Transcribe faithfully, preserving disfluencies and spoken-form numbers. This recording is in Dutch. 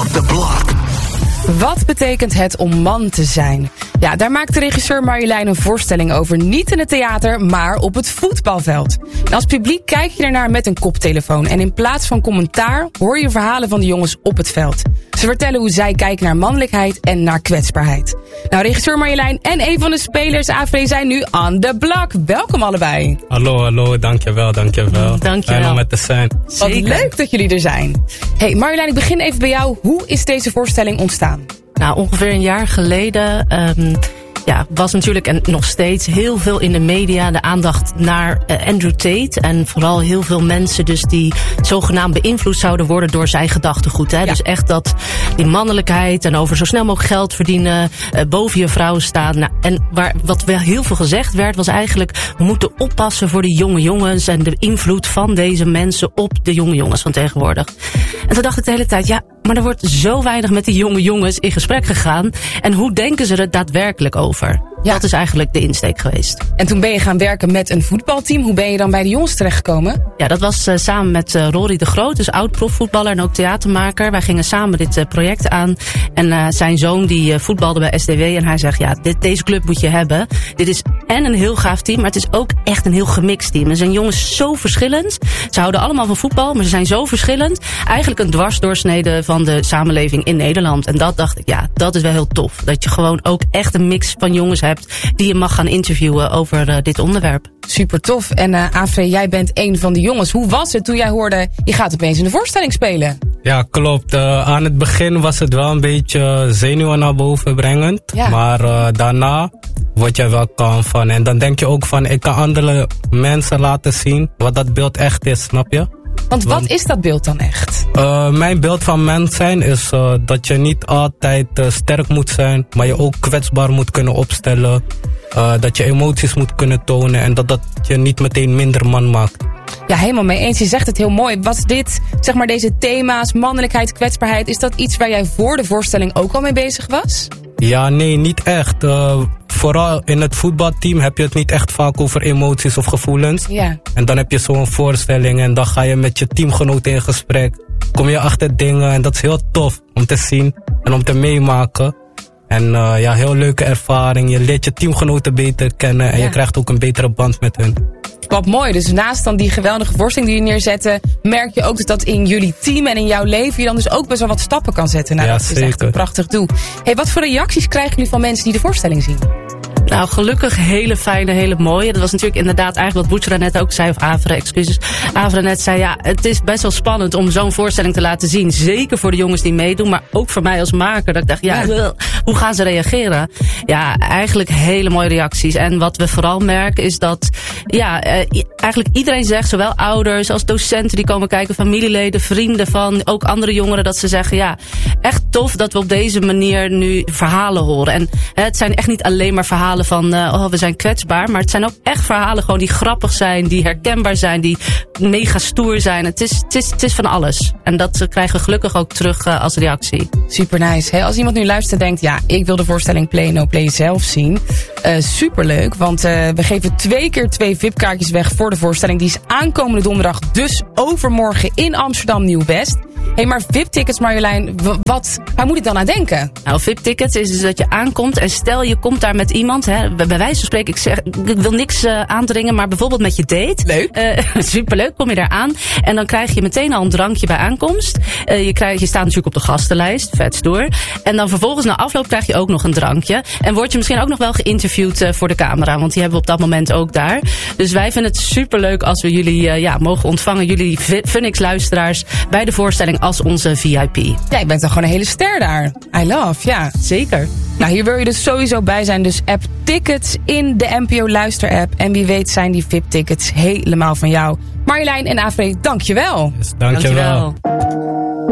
the block. Wat betekent het om man te zijn? Ja, daar maakt de regisseur Marjolein een voorstelling over. Niet in het theater, maar op het voetbalveld. En als publiek kijk je ernaar met een koptelefoon. En in plaats van commentaar hoor je verhalen van de jongens op het veld. Ze vertellen hoe zij kijken naar mannelijkheid en naar kwetsbaarheid. Nou, regisseur Marjolein en een van de spelers, Afre, zijn nu on the block. Welkom allebei. Hallo, hallo, dankjewel, dankjewel. Dankjewel. Fijn om met te zijn. Wat leuk dat jullie er zijn. Hey Marjolein, ik begin even bij jou. Hoe is deze voorstelling ontstaan? Nou, ongeveer een jaar geleden um, ja, was natuurlijk en nog steeds heel veel in de media de aandacht naar uh, Andrew Tate. En vooral heel veel mensen dus die zogenaamd beïnvloed zouden worden door zijn gedachtegoed. Hè? Ja. Dus echt dat die mannelijkheid en over zo snel mogelijk geld verdienen, uh, boven je vrouw staan. Nou, en waar, wat wel heel veel gezegd werd was eigenlijk, we moeten oppassen voor de jonge jongens en de invloed van deze mensen op de jonge jongens van tegenwoordig. En toen dacht ik de hele tijd, ja, maar er wordt zo weinig met die jonge jongens in gesprek gegaan. En hoe denken ze er daadwerkelijk over? Ja. Dat is eigenlijk de insteek geweest. En toen ben je gaan werken met een voetbalteam. Hoe ben je dan bij de jongens terechtgekomen? Ja, dat was uh, samen met uh, Rory de Groot, dus oud profvoetballer en ook theatermaker. Wij gingen samen dit uh, project aan. En uh, zijn zoon die uh, voetbalde bij S D W. En hij zegt, ja, dit, deze club moet je hebben. Dit is en een heel gaaf team, maar het is ook echt een heel gemixt team. Er zijn jongens zo verschillend. Ze houden allemaal van voetbal, maar ze zijn zo verschillend. Eigenlijk een dwarsdoorsnede van de samenleving in Nederland. En dat dacht ik, ja, dat is wel heel tof. Dat je gewoon ook echt een mix van jongens hebt die je mag gaan interviewen over uh, dit onderwerp. Super tof. En uh, Afre, jij bent een van de jongens. Hoe was het toen jij hoorde, je gaat opeens in de voorstelling spelen? Ja, klopt. Uh, aan het begin was het wel een beetje zenuwen naar boven brengend. Ja. Maar uh, daarna word je wel kalm van. En dan denk je ook van, ik kan andere mensen laten zien wat dat beeld echt is, snap je? Want wat Want, is dat beeld dan echt? Uh, mijn beeld van mens zijn is uh, dat je niet altijd uh, sterk moet zijn, maar je ook kwetsbaar moet kunnen opstellen. Uh, dat je emoties moet kunnen tonen en dat dat je niet meteen minder man maakt. Ja, helemaal mee eens. Je zegt het heel mooi. Was dit, zeg maar deze thema's, mannelijkheid, kwetsbaarheid, is dat iets waar jij voor de voorstelling ook al mee bezig was? Ja, nee, niet echt. Uh, vooral in het voetbalteam heb je het niet echt vaak over emoties of gevoelens. Ja. En dan heb je zo'n voorstelling en dan ga je met je teamgenoten in gesprek. Kom je achter dingen en dat is heel tof om te zien en om te meemaken. En uh, ja, heel leuke ervaring. Je leert je teamgenoten beter kennen en ja. je krijgt ook een betere band met hun. Wat mooi. Dus naast dan die geweldige voorstelling die je neerzette, merk je ook dus dat in jullie team en in jouw leven je dan dus ook best wel wat stappen kan zetten. Nou, ja, dat zeker. is echt een prachtig doel. Hey, wat voor reacties krijgen jullie van mensen die de voorstelling zien? Nou, gelukkig hele fijne, hele mooie. Dat was natuurlijk inderdaad eigenlijk wat Boetra net ook zei, of Avre, excuses. Avre net zei, ja, het is best wel spannend om zo'n voorstelling te laten zien. Zeker voor de jongens die meedoen, maar ook voor mij als maker. Dat ik dacht, ja, ja. hoe gaan ze reageren? Ja, eigenlijk hele mooie reacties. En wat we vooral merken is dat, ja, eigenlijk iedereen zegt, zowel ouders als docenten die komen kijken, familieleden, vrienden van, ook andere jongeren, dat ze zeggen, ja, echt tof dat we op deze manier nu verhalen horen. En hè, het zijn echt niet alleen maar verhalen van, uh, oh, we zijn kwetsbaar. Maar het zijn ook echt verhalen gewoon die grappig zijn, die herkenbaar zijn, die mega stoer zijn. Het is, het is, het is van alles. En dat krijgen we gelukkig ook terug uh, als reactie. Super nice. Hey, als iemand nu luistert en denkt, ja, ik wil de voorstelling Play No Play zelf zien. Uh, superleuk, want uh, we geven twee keer twee V I P-kaartjes weg voor de voorstelling. Die is aankomende donderdag, dus overmorgen in Amsterdam Nieuw-West. Hé, hey, maar V I P-tickets, Marjolein, wat, waar moet ik dan aan denken? Nou, V I P-tickets is dus dat je aankomt en stel je komt daar met iemand, hè, bij wijze van spreken, ik, zeg, ik wil niks uh, aandringen, maar bijvoorbeeld met je date. Leuk. Uh, superleuk, kom je daar aan en dan krijg je meteen al een drankje bij aankomst. Uh, je, krijg, je staat natuurlijk op de gastenlijst, vet stoer. En dan vervolgens na afloop krijg je ook nog een drankje. En word je misschien ook nog wel geïnterviewd uh, voor de camera, want die hebben we op dat moment ook daar. Dus wij vinden het superleuk als we jullie uh, ja, mogen ontvangen, jullie Funix-luisteraars, bij de voorstelling als onze V I P. Ja, je bent dan gewoon een hele ster daar. I love, ja. Zeker. Nou, hier wil je dus sowieso bij zijn. Dus app tickets in de N P O Luister-app. En wie weet zijn die V I P-tickets helemaal van jou. Marjolein en Afre, dank je wel. Yes, dank je wel.